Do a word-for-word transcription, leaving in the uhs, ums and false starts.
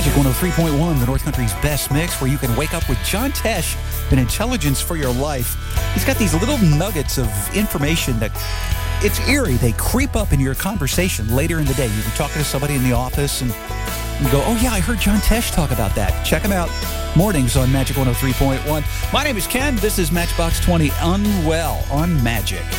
Magic one oh three point one, the North Country's best mix, where you can wake up with John Tesh and intelligence for your life. He's got these little nuggets of information that it's eerie. They creep up in your conversation later in the day. You're talking to somebody in the office and you go, oh yeah, I heard John Tesh talk about that. Check him out mornings on Magic one oh three point one. My name is Ken. This is Matchbox twenty Unwell on Magic.